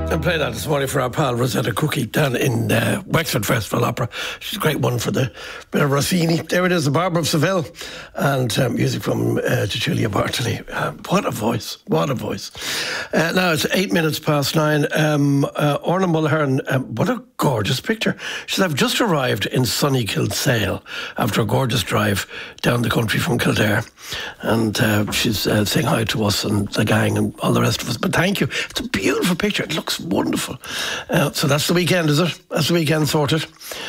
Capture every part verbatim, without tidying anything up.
I played that this morning for our pal Rosetta Cookie down in uh, Wexford Festival Opera. She's a great one for the bit of Rossini. There it is, the Barber of Seville, and uh, music from uh, Cecilia Bartoli. Uh, what a voice! What a voice! Uh, now it's eight minutes past nine. Um, uh, Orna Mulhern, um, what a gorgeous picture! She said, "I've just arrived in sunny Kilsale after a gorgeous drive down the country from Kildare," and uh, she's uh, saying hi to us and the gang and all the rest of us. But thank you. It's a beautiful picture. It looks wonderful. Uh, so that's the weekend, is it? That's the weekend sorted.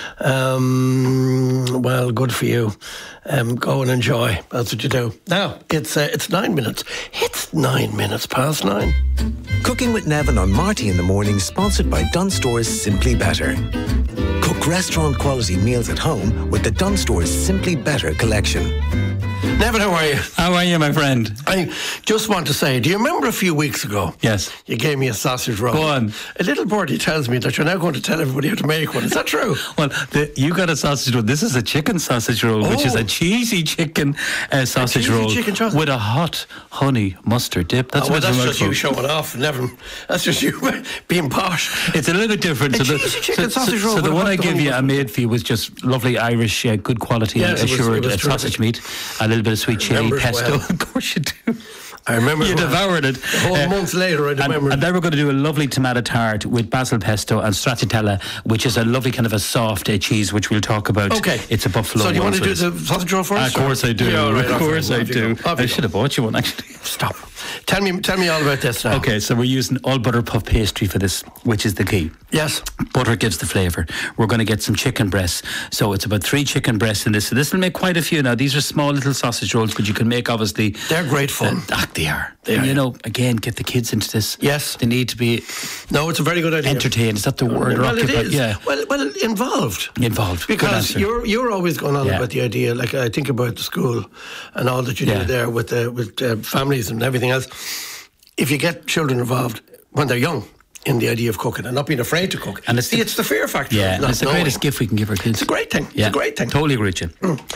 Um, well, good for you. Um, go and enjoy. That's what you do. Now, it's uh, it's nine minutes. It's nine minutes past nine. Cooking with Nevin on Marty in the Morning, sponsored by Dunnes Stores Simply Better. Cook restaurant quality meals at home with the Dunnes Stores Simply Better collection. Nevin, how are you? How are you, my friend? I just want to say, do you remember a few weeks ago? Yes. You gave me a sausage roll. Go on. A little birdie tells me that you're now going to tell everybody how to make one. Is that true? Well, the, you got a sausage roll. This is a chicken sausage roll, oh. which is a cheesy chicken uh, sausage cheesy roll chicken chocolate. with a hot honey mustard dip. That's oh, well, what that's it's just you showing off, Nevin. That's just you being posh. It's a little bit different. A so the, cheesy chicken so, sausage so, roll. So the one I the gave you, I made for you, was just lovely Irish, uh, good quality, yes, assured it was, it was uh, sausage meat, a little bit of sweet chili pesto. Well. Of course you do. I remember you well. devoured it. A whole uh, month later, I remember. And, and then we're going to do a lovely tomato tart with basil pesto and stracciatella, which is a lovely kind of a soft uh, cheese, which we'll talk about. Okay. It's a buffalo. So do you want to do so the sausage roll first? Of course I do. Yeah, right, of course I you do. I should have bought you one, actually. Stop. Tell me, tell me all about this now. Okay, so we're using all butter puff pastry for this, which is the key. Yes. Butter gives the flavour. We're going to get some chicken breasts. So it's about three chicken breasts in this. So this will make quite a few now. These are small little sausage rolls, but you can make, obviously... They're great fun. Uh, ah, they are. They and, are. you know, again, get the kids into this. Yes. They need to be... No, it's a very good idea. Entertained. Is that the word? Well, it is. Yeah. Well, well, involved. Involved. Because you're you're always going on yeah. about the idea, like I think about the school and all that you yeah. do there with, uh, with uh, families and everything else. If you get children involved when they're young in the idea of cooking and not being afraid to cook, and it's, See, the, it's the fear factor. Yeah, not it's the knowing. greatest gift we can give our kids. It's a great thing. Yeah. It's a great thing. Totally agree with you. Mm.